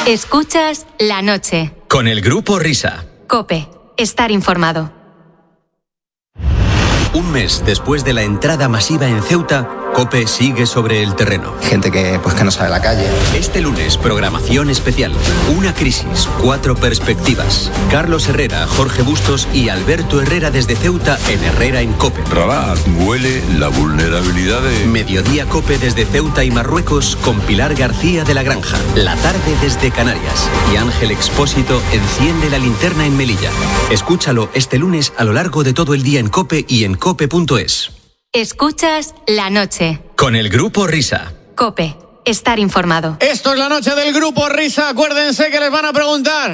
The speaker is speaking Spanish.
Escuchas La Noche. Con el Grupo Risa. COPE. Estar informado. Un mes después de la entrada masiva en Ceuta, COPE sigue sobre el terreno. Gente que no sabe la calle. Este lunes, programación especial. Una crisis, 4 perspectivas. Carlos Herrera, Jorge Bustos y Alberto Herrera desde Ceuta en Herrera en COPE. Rabat, huele la vulnerabilidad de... Mediodía COPE desde Ceuta y Marruecos con Pilar García de la Granja. La tarde desde Canarias. Y Ángel Expósito enciende la linterna en Melilla. Escúchalo este lunes a lo largo de todo el día en COPE y en cope.es. Escuchas La Noche. Con el Grupo Risa. COPE. Estar informado. Esto es La Noche del Grupo Risa. Acuérdense que les van a preguntar.